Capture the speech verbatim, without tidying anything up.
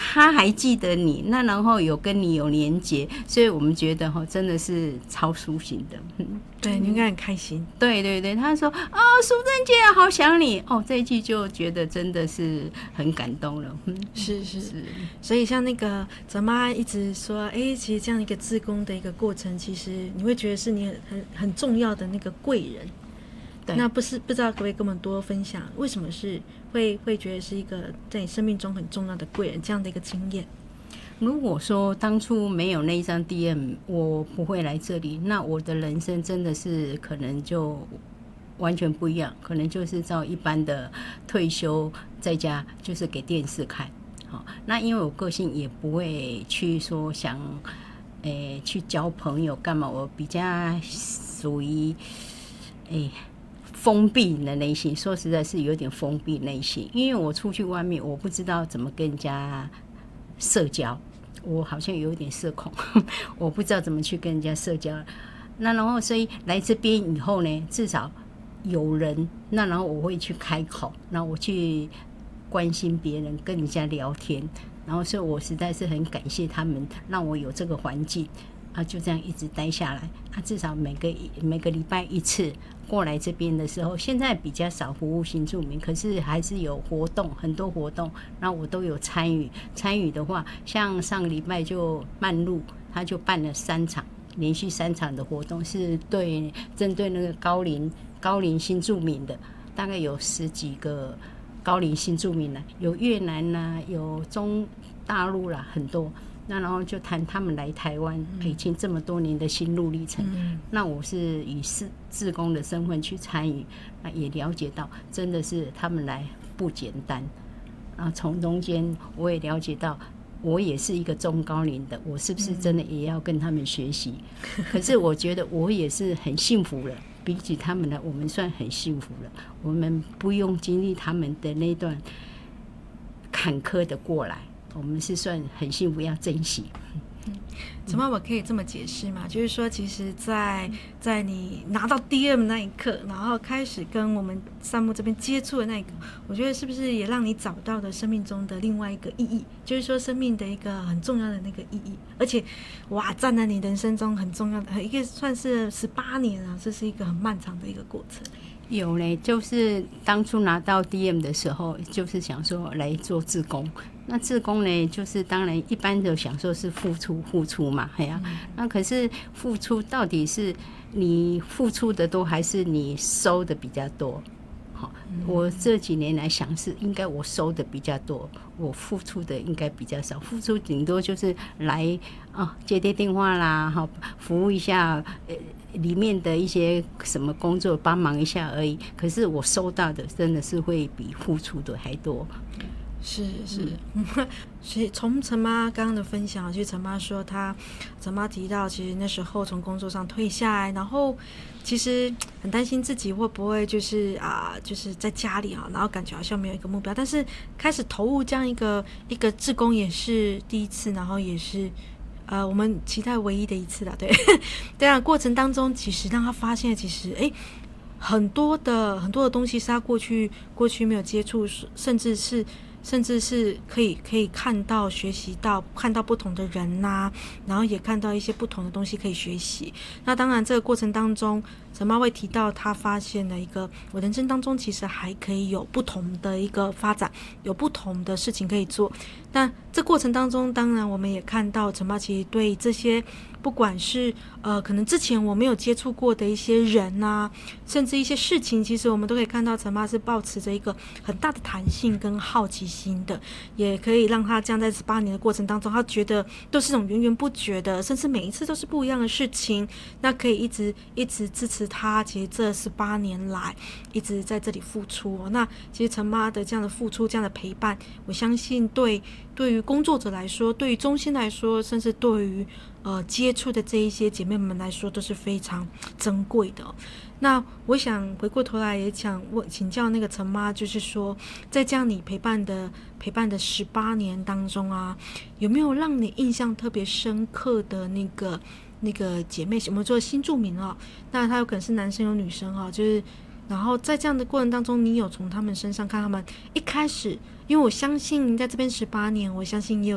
他还记得你，那然后有跟你有连结，所以我们觉得真的是超舒心的。 对，你应该很开心。 对对对，他说哦，淑珍姐好想你哦，这一句就觉得真的是很感动了。嗯， 是是是。所以像那个泽妈一直说，哎，其实这样一个志工的一个过程，其实你会觉得是你很很很重要的那个贵人。那不是不知道可不可以跟我们多分享，为什么是会会觉得是一个在你生命中很重要的贵人这样的一个经验？ 如果说当初没有那一张 D M， 我不会来这里，那我的人生真的是可能就完全不一样，可能就是照一般的退休在家，就是给电视看。好，那因为我个性也不会去说想，诶、欸、去交朋友干嘛，我比较属于诶。欸封闭的内心，说实在是有点封闭内心，因为我出去外面，我不知道怎么跟人家社交，我好像有点社恐，我不知道怎么去跟人家社交。那然后，所以来这边以后呢，至少有人，那然后我会去开口，然后我去关心别人，跟人家聊天，然后所以我实在是很感谢他们，让我有这个环境。啊，就这样一直待下来。啊，至少每个每个礼拜一次过来这边的时候，现在比较少服务新住民，可是还是有活动，很多活动，那我都有参与。参与的话，像上个礼拜就漫路，他就办了三场，连续三场的活动，是对针对那个高龄高龄新住民的，大概有十几个高龄新住民啦，有越南啦，有中大陆啦，很多。那然后就谈他们来台湾已经这么多年的心路历程，嗯、那我是以是志工的身份去参与，那也了解到真的是他们来不简单，啊，从中间我也了解到我也是一个中高龄的，我是不是真的也要跟他们学习？嗯、可是我觉得我也是很幸福了，比起他们呢，我们算很幸福了，我们不用经历他们的那段坎坷的过来。我们是算很幸福，要珍惜。 嗯，怎么我可以这么解释吗？就是说，其实在在你拿到 D M 那一刻，然后开始跟我们善牧这边接触的那一个，我觉得是不是也让你找到了生命中的另外一个意义？就是说，生命的一个很重要的那个意义，而且哇，占在你人生中很重要的一个，算是十八年啊，这是一个很漫长的一个过程。 有嘞，就是当初拿到 D M 的时候，就是想说来做志工。那志工呢，就是当然一般的想说是付出付出嘛，哎呀、啊，那可是付出到底是你付出的多，还是你收的比较多？好，我这几年来想是应该我收的比较多，我付出的应该比较少，付出顶多就是来啊接接电话啦，哈，服务一下呃。里面的一些什么工作帮忙一下而已，可是我收到的真的是会比付出的还多。 是是，嗯、所以从陈妈刚刚的分享，其实陈妈说她，陈妈提到，其实那时候从工作上退下来，然后其实很担心自己会不会就是啊、呃，就是在家里啊，然后感觉好像没有一个目标，但是开始投入这样一个一个志工也是第一次，然后也是。呃，我们期待唯一的一次啦，对，对啊，过程当中其实让他发现，其实哎，很多的很多的东西是他过去过去没有接触，甚至是甚至是可以可以看到、学习到、看到不同的人呐、啊，然后也看到一些不同的东西可以学习。那当然，这个过程当中，陈妈会提到他发现了一个，我人生当中其实还可以有不同的一个发展，有不同的事情可以做。那这过程当中，当然我们也看到陈妈其实对这些不管是呃可能之前我没有接触过的一些人啊，甚至一些事情，其实我们都可以看到陈妈是抱持着一个很大的弹性跟好奇心的，也可以让他这样在十八年的过程当中，他觉得都是这种源源不绝的，甚至每一次都是不一样的事情，那可以一直一直支持他。其实这十八年来一直在这里付出、哦、那其实陈妈的这样的付出，这样的陪伴，我相信对对于工作者来说，对于中心来说，甚至对于呃接触的这一些姐妹们来说，都是非常珍贵的、哦。那我想回过头来也想问请教那个陈妈，就是说在这样你陪伴的陪伴的十八年当中啊，有没有让你印象特别深刻的那个那个姐妹，我们说新住民哦，那她有可能是男生有女生哦，就是然后在这样的过程当中，你有从他们身上看他们一开始，因为我相信在这边十八年，我相信也有